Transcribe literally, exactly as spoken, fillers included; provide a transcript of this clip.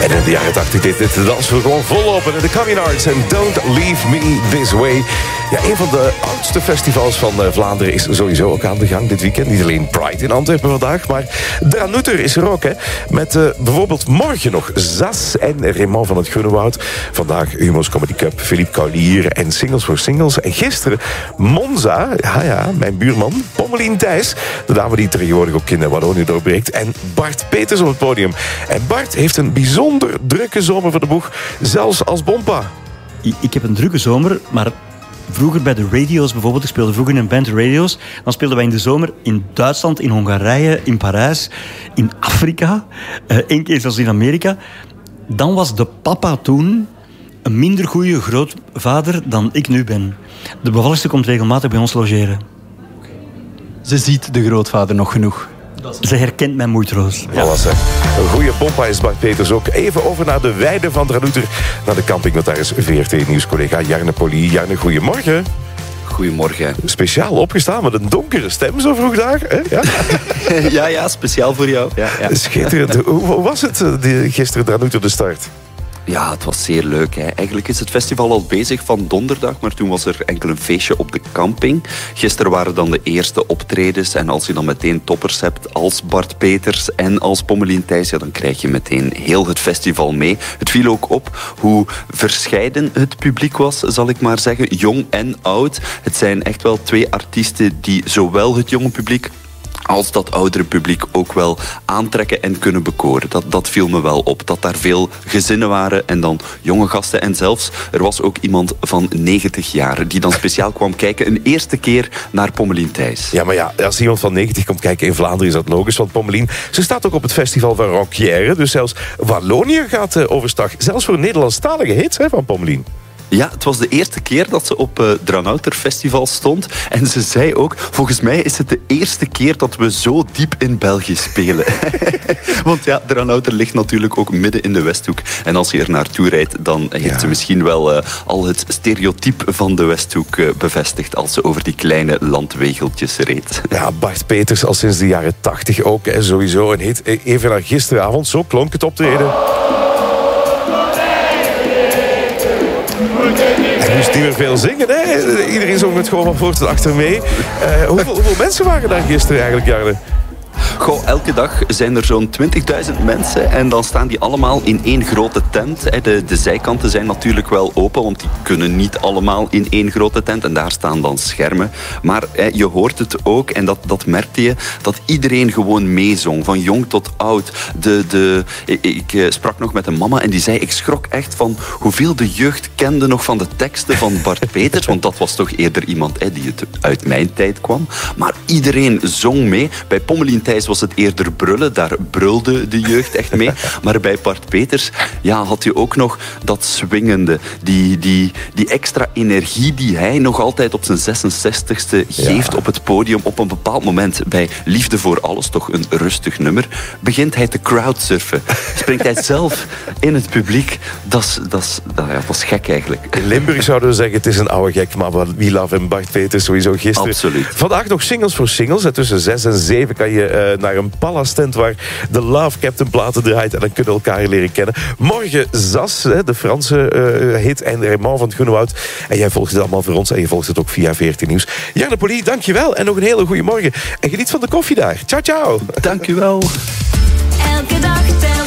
En in de jaren tachtig deed dit de dans we gewoon volop. En de Communards en Don't Leave Me This Way. Ja, een van de oudste festivals van Vlaanderen is sowieso ook aan de gang dit weekend. Niet alleen Pride in Antwerpen vandaag, maar Dranouter is er ook. Hè. Met uh, bijvoorbeeld morgen nog Zas en Raymond van het Groenewoud. Vandaag Humo's Comedy Cup, Philippe Kaulier en Singles for Singles. En gisteren Monza, ja ja, mijn buurman, Pommelien Thijs. De dame die tegenwoordig ook in Wallonië doorbreekt. En Bart Peters op het podium. En Bart heeft een bijzonder drukke zomer voor de boeg. Zelfs als bompa. Ik heb een drukke zomer, maar vroeger bij de radio's bijvoorbeeld, ik speelde vroeger in een band, de radio's, dan speelden wij in de zomer in Duitsland, in Hongarije, in Parijs, in Afrika, uh, één keer zelfs in Amerika. Dan was de papa toen een minder goede grootvader dan ik nu ben. De bevalligste komt regelmatig bij ons logeren. Ze ziet de grootvader nog genoeg. Ze herkent mijn moeitroos. Ja. Voilà, een goede pompa is Bart Peters ook. Even over naar de weide van Dranouter, naar de camping. Want daar is V R T-nieuwscollega Jarne Polly. Jarne, goedemorgen. Goedemorgen. Speciaal opgestaan met een donkere stem zo vroeg daar. Hè? Ja? ja, ja, speciaal voor jou. Ja, ja. Schitterend. Hoe was het die, gisteren Dranouter de start? Ja, het was zeer leuk. Hè. Eigenlijk is het festival al bezig van donderdag, maar toen was er enkel een feestje op de camping. Gisteren waren dan de eerste optredens en als je dan meteen toppers hebt als Bart Peters en als Pommelien Thijs, ja, dan krijg je meteen heel het festival mee. Het viel ook op hoe verscheiden het publiek was, zal ik maar zeggen. Jong en oud. Het zijn echt wel twee artiesten die zowel het jonge publiek als dat oudere publiek ook wel aantrekken en kunnen bekoren. Dat, dat viel me wel op. Dat daar veel gezinnen waren en dan jonge gasten. En zelfs, er was ook iemand van negentig jaar die dan speciaal kwam kijken een eerste keer naar Pommelien Thijs. Ja, maar ja, als iemand van negentig komt kijken in Vlaanderen is dat logisch, want Pommelien, ze staat ook op het festival van Ronquière. Dus zelfs Wallonië gaat uh, overstag. Zelfs voor Nederlandstalige hits hè, van Pommelien. Ja, het was de eerste keer dat ze op uh, Dranouter Festival stond. En ze zei ook, volgens mij is het de eerste keer dat we zo diep in België spelen. Want ja, Dranouter ligt natuurlijk ook midden in de Westhoek. En als je er naartoe rijdt, dan heeft ja. ze misschien wel uh, al het stereotype van de Westhoek uh, bevestigd als ze over die kleine landwegeltjes reed. Ja, Bart Peters al sinds de jaren tachtig ook. Hè, sowieso een hit. Even naar gisteravond, zo klonk het optreden. Hij moest niet meer veel zingen, hè? Iedereen zong het gewoon van voor tot achter mee. Uh, hoeveel, hoeveel mensen waren daar gisteren eigenlijk, Jarne? Goh, elke dag zijn er zo'n twintigduizend mensen en dan staan die allemaal in één grote tent. De, de zijkanten zijn natuurlijk wel open, want die kunnen niet allemaal in één grote tent. En daar staan dan schermen. Maar je hoort het ook, en dat, dat merkte je, dat iedereen gewoon meezong. Van jong tot oud. De, de, ik, ik sprak nog met een mama en die zei, ik schrok echt van hoeveel de jeugd kende nog van de teksten van Bart Peters. Want dat was toch eerder iemand hè, die het uit mijn tijd kwam. Maar iedereen zong mee. Bij Pommelien Thijs was het eerder brullen. Daar brulde de jeugd echt mee. Maar bij Bart Peters ja, had je ook nog dat swingende. Die, die, die extra energie die hij nog altijd op zijn zesenzestigste geeft ja. op het podium. Op een bepaald moment bij Liefde voor Alles, toch een rustig nummer, begint hij te crowdsurfen. Springt hij zelf in het publiek. Dat is, dat is, dat, ja, dat is gek eigenlijk. In Limburg zouden we zeggen, het is een oude gek. Maar we love hem, Bart Peters, sowieso gisteren. Absoluut. Vandaag nog Singles voor Singles. En tussen zes en zeven kan je uh, naar een Palace-tent waar de Love Captain platen draait. En dan kunnen we elkaar leren kennen. Morgen Zas, de Franse uh, hit. En Raymond van het Groenewoud. En jij volgt het allemaal voor ons. En je volgt het ook via V R T Nieuws. Jarne Polly, dankjewel. En nog een hele goede morgen. En geniet van de koffie daar. Ciao, ciao. Dankjewel. Elke dag